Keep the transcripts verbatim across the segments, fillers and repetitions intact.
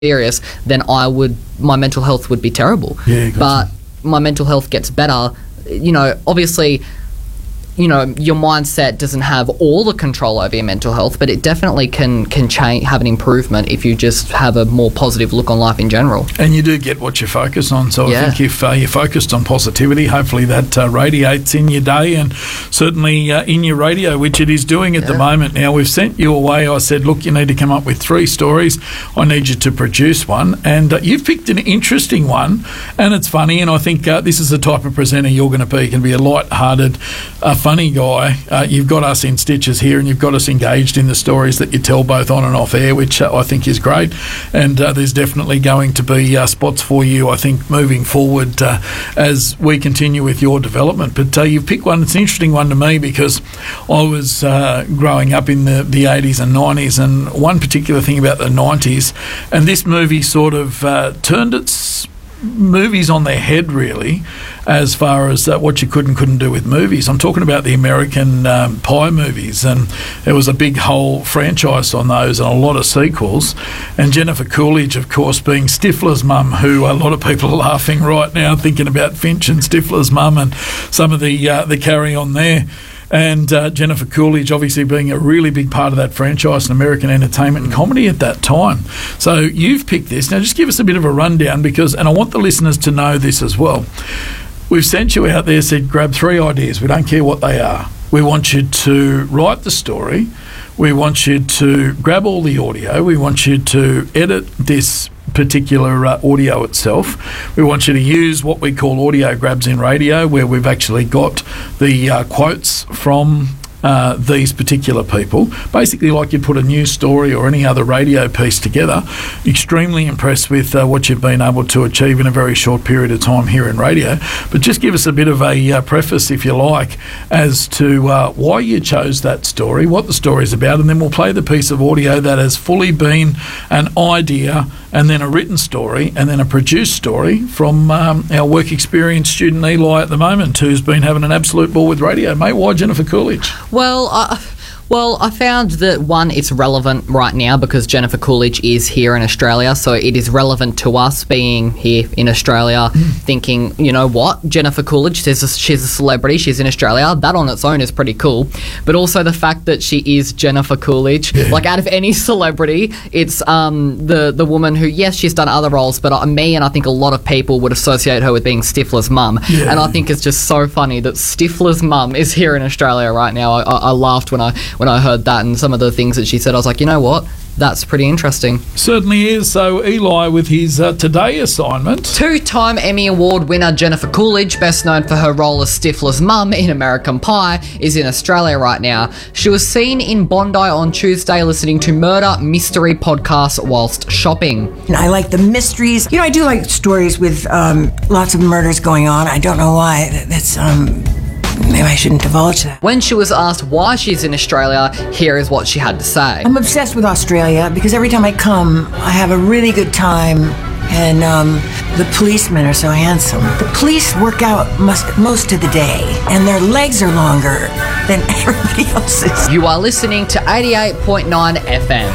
serious, then I would, my mental health would be terrible. Yeah, gotcha. But my mental health gets better. You know, obviously, you know, your mindset doesn't have all the control over your mental health, but it definitely can can change, have an improvement if you just have a more positive look on life in general. And you do get what you focus on. So Yeah. I think if uh, you're focused on positivity, hopefully that uh, radiates in your day and certainly uh, in your radio, which it is doing at Yeah. the moment. Now, we've sent you away. I said, look, you need to come up with three stories. I need you to produce one. And uh, you've picked an interesting one, and it's funny. And I think uh, this is the type of presenter you're going to be. You can be a light-hearted, uh, funny guy. Uh, you've got us in stitches here, and you've got us engaged in the stories that you tell both on and off air, which uh, I think is great. And uh, there's definitely going to be uh, spots for you, I think, moving forward uh, as we continue with your development. But uh, you've picked one. It's an interesting one to me because I was uh, growing up in the, the eighties and nineties, and one particular thing about the nineties, and this movie sort of uh, turned its movies on their head, really, as far as uh, what you could and couldn't do with movies. I'm talking about the American um, Pie movies, and there was a big whole franchise on those and a lot of sequels. And Jennifer Coolidge, of course, being Stifler's mum, who a lot of people are laughing right now, thinking about Finch and Stifler's mum and some of the uh, the carry on there. And uh, Jennifer Coolidge obviously being a really big part of that franchise in American entertainment and comedy at that time. So you've picked this. Now just give us a bit of a rundown because, and I want the listeners to know this as well, we've sent you out there, said grab three ideas. We don't care what they are. We want you to write the story. We want you to grab all the audio. We want you to edit this particular uh, audio itself. We want you to use what we call audio grabs in radio, where we've actually got the uh, quotes from uh, these particular people. Basically, like you put a news story or any other radio piece together. Extremely impressed with uh, what you've been able to achieve in a very short period of time here in radio. But just give us a bit of a uh, preface, if you like, as to uh, why you chose that story, what the story is about, and then we'll play the piece of audio that has fully been an idea and then a written story and then a produced story from um, our work experience student Eli at the moment, who's been having an absolute ball with radio. Mate, why Jennifer Coolidge? Well, uh, well, I found that, one, it's relevant right now because Jennifer Coolidge is here in Australia, so it is relevant to us being here in Australia, mm. thinking, you know what, Jennifer Coolidge, she's a, she's a celebrity, she's in Australia, that on its own is pretty cool, but also the fact that she is Jennifer Coolidge, yeah. like out of any celebrity, it's um, the, the woman who, yes, she's done other roles, but uh, me and I think a lot of people would associate her with being Stifler's mum, yeah. and I think it's just so funny that Stifler's mum is here in Australia right now. I, I, I laughed when I when I heard that and some of the things that she said. I was like, you know what? That's pretty interesting. Certainly is. So Eli with his uh, Today assignment. Two-time Emmy Award winner Jennifer Coolidge, best known for her role as Stifler's mum in American Pie, is in Australia right now. She was seen in Bondi on Tuesday listening to murder mystery podcasts whilst shopping. I like the mysteries. You know, I do like stories with um, lots of murders going on. I don't know why. That's... um. Maybe I shouldn't divulge that. When she was asked why she's in Australia, here is what she had to say. I'm obsessed with Australia because every time I come, I have a really good time, and um, the policemen are so handsome. The police work out most, most of the day, and their legs are longer than everybody else's. You are listening to eighty-eight point nine F M.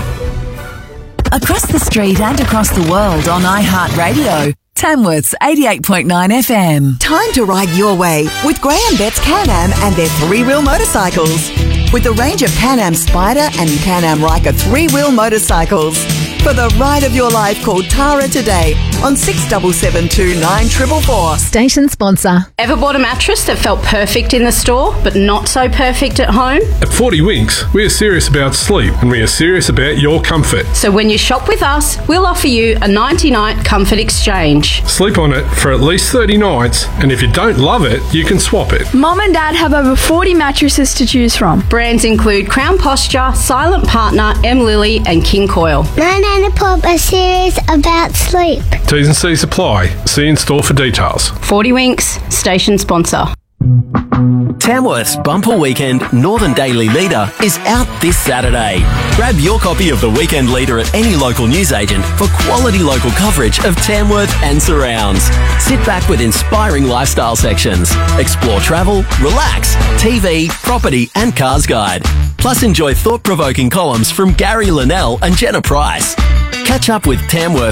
Across the street and across the world on iHeartRadio. Tamworth's eighty-eight point nine F M. Time to ride your way with Graham Betts Can-Am and their three-wheel motorcycles. With the range of Can-Am Spider and Can-Am Ryker three-wheel motorcycles. For the ride of your life, call Tara today on six seven seven two nine four four four. Station sponsor. Ever bought a mattress that felt perfect in the store but not so perfect at home? At forty Winks, we are serious about sleep and we are serious about your comfort. So when you shop with us, we'll offer you a ninety-night comfort exchange. Sleep on it for at least thirty nights, and if you don't love it, you can swap it. Mum and Dad have over forty mattresses to choose from. Brands include Crown Posture, Silent Partner, M Lily and King Coil. Nine and a Pop are serious about sleep. T's and C's apply. See in store for details. forty Winks, station sponsor. Tamworth's Bumper Weekend Northern Daily Leader is out this Saturday. Grab your copy of the Weekend Leader at any local newsagent for quality local coverage of Tamworth and surrounds. Sit back with inspiring lifestyle sections. Explore travel, relax, T V, property and cars guide. Plus enjoy thought-provoking columns from Gary Linnell and Jenna Price. Catch up with Tamworth